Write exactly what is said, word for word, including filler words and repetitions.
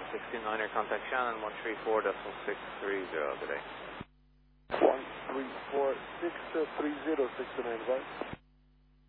sixty-niner, contact Shannon, one three four decimal six three zero today. one three four six three zero, six nine, advise.